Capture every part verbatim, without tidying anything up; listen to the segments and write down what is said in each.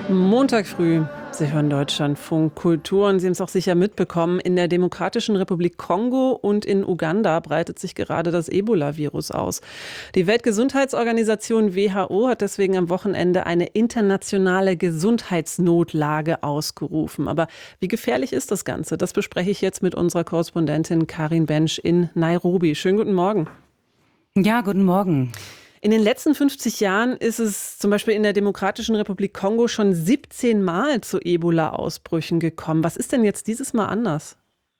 Montag früh. Sie hören Deutschlandfunk Kultur und Sie haben es auch sicher mitbekommen. In der Demokratischen Republik Kongo und in Uganda breitet sich gerade das Ebola-Virus aus. Die Weltgesundheitsorganisation W H O hat deswegen am Wochenende eine internationale Gesundheitsnotlage ausgerufen. Aber wie gefährlich ist das Ganze? Das bespreche ich jetzt mit unserer Korrespondentin Karin Bensch in Nairobi. Schönen guten Morgen. Ja, guten Morgen. In den letzten fünfzig Jahren ist es zum Beispiel in der Demokratischen Republik Kongo schon siebzehn Mal zu Ebola-Ausbrüchen gekommen. Was ist denn jetzt dieses Mal anders?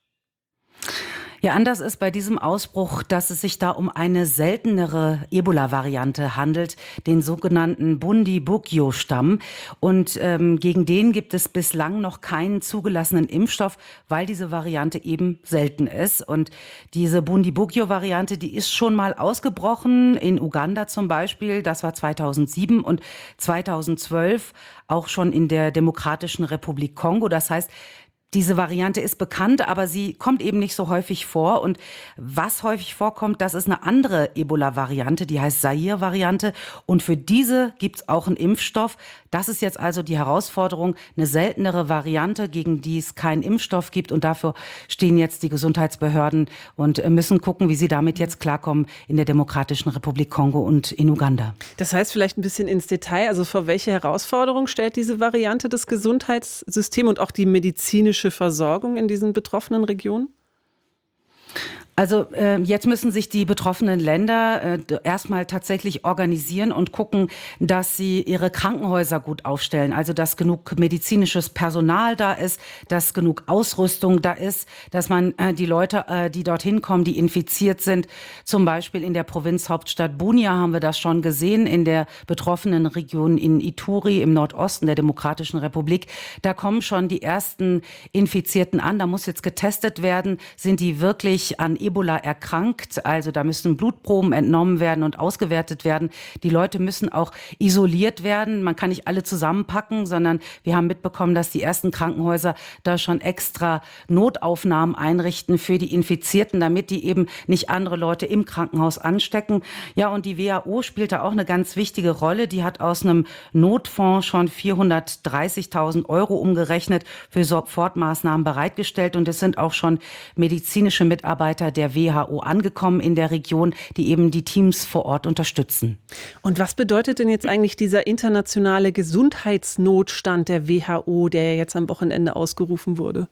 Ja, anders ist bei diesem Ausbruch, dass es sich da um eine seltenere Ebola-Variante handelt, den sogenannten Bundibugyo-Stamm. Und ähm, gegen den gibt es bislang noch keinen zugelassenen Impfstoff, weil diese Variante eben selten ist. Und diese Bundibugyo-Variante, die ist schon mal ausgebrochen, in Uganda zum Beispiel, das war zweitausendsieben, und zweitausendzwölf auch schon in der Demokratischen Republik Kongo. Das heißt, diese Variante ist bekannt, aber sie kommt eben nicht so häufig vor. Und was häufig vorkommt, das ist eine andere Ebola-Variante, die heißt Zaire-Variante. Und für diese gibt's auch einen Impfstoff. Das ist jetzt also die Herausforderung, eine seltenere Variante, gegen die es keinen Impfstoff gibt. Und dafür stehen jetzt die Gesundheitsbehörden und müssen gucken, wie sie damit jetzt klarkommen in der Demokratischen Republik Kongo und in Uganda. Das heißt vielleicht ein bisschen ins Detail. Also vor welche Herausforderung stellt diese Variante das Gesundheitssystem und auch die medizinische Versorgung in diesen betroffenen Regionen? Also äh, jetzt müssen sich die betroffenen Länder äh, erstmal tatsächlich organisieren und gucken, dass sie ihre Krankenhäuser gut aufstellen. Also dass genug medizinisches Personal da ist, dass genug Ausrüstung da ist, dass man äh, die Leute, äh, die dorthin kommen, die infiziert sind, zum Beispiel in der Provinzhauptstadt Bunia haben wir das schon gesehen, in der betroffenen Region in Ituri im Nordosten der Demokratischen Republik. Da kommen schon die ersten Infizierten an. Da muss jetzt getestet werden, sind die wirklich an Ebola erkrankt, also da müssen Blutproben entnommen werden und ausgewertet werden. Die Leute müssen auch isoliert werden. Man kann nicht alle zusammenpacken, sondern wir haben mitbekommen, dass die ersten Krankenhäuser da schon extra Notaufnahmen einrichten für die Infizierten, damit die eben nicht andere Leute im Krankenhaus anstecken. Ja, und die W H O spielt da auch eine ganz wichtige Rolle. Die hat aus einem Notfonds schon vierhundertdreißigtausend Euro umgerechnet für Sofortmaßnahmen bereitgestellt. Und es sind auch schon medizinische Mitarbeiter der W H O angekommen in der Region, die eben die Teams vor Ort unterstützen. Und was bedeutet denn jetzt eigentlich dieser internationale Gesundheitsnotstand der W H O, der jetzt am Wochenende ausgerufen wurde?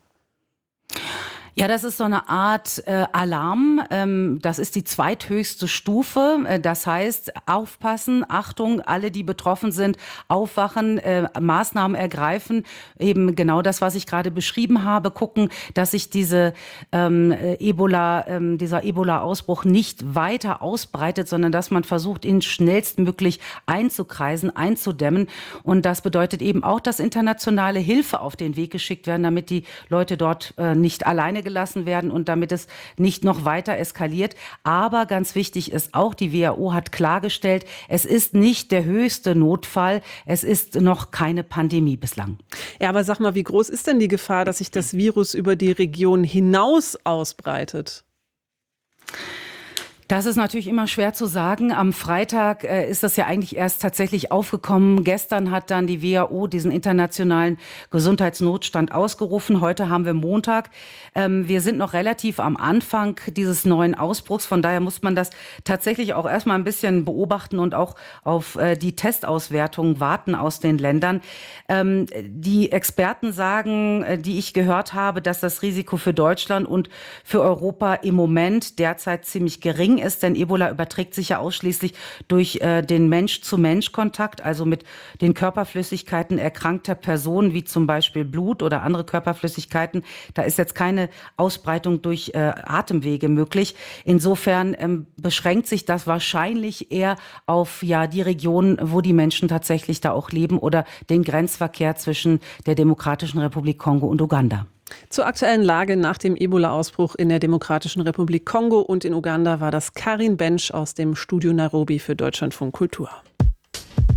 Ja, das ist so eine Art äh, Alarm. Ähm, das ist die zweithöchste Stufe. Äh, das heißt, aufpassen, Achtung, alle, die betroffen sind, aufwachen, äh, Maßnahmen ergreifen. Eben genau das, was ich gerade beschrieben habe, gucken, dass sich diese ähm, Ebola, ähm, dieser Ebola-Ausbruch nicht weiter ausbreitet, sondern dass man versucht, ihn schnellstmöglich einzukreisen, einzudämmen. Und das bedeutet eben auch, dass internationale Hilfe auf den Weg geschickt werden, damit die Leute dort äh, nicht alleine gelassen werden und damit es nicht noch weiter eskaliert. Aber ganz wichtig ist auch, die W H O hat klargestellt, es ist nicht der höchste Notfall, es ist noch keine Pandemie bislang. Ja, aber sag mal, wie groß ist denn die Gefahr, dass sich das Virus über die Region hinaus ausbreitet? Das ist natürlich immer schwer zu sagen. Am Freitag äh, ist das ja eigentlich erst tatsächlich aufgekommen. Gestern hat dann die W H O diesen internationalen Gesundheitsnotstand ausgerufen. Heute haben wir Montag. Ähm, wir sind noch relativ am Anfang dieses neuen Ausbruchs. Von daher muss man das tatsächlich auch erstmal ein bisschen beobachten und auch auf äh, die Testauswertung warten aus den Ländern. Ähm, die Experten sagen, äh, die ich gehört habe, dass das Risiko für Deutschland und für Europa im Moment derzeit ziemlich gering ist, denn Ebola überträgt sich ja ausschließlich durch äh, den Mensch-zu-Mensch-Kontakt, also mit den Körperflüssigkeiten erkrankter Personen, wie zum Beispiel Blut oder andere Körperflüssigkeiten. Da ist jetzt keine Ausbreitung durch äh, Atemwege möglich. Insofern ähm, beschränkt sich das wahrscheinlich eher auf ja die Regionen, wo die Menschen tatsächlich da auch leben oder den Grenzverkehr zwischen der Demokratischen Republik Kongo und Uganda. Zur aktuellen Lage nach dem Ebola-Ausbruch in der Demokratischen Republik Kongo und in Uganda war das Karin Bensch aus dem Studio Nairobi für Deutschlandfunk Kultur.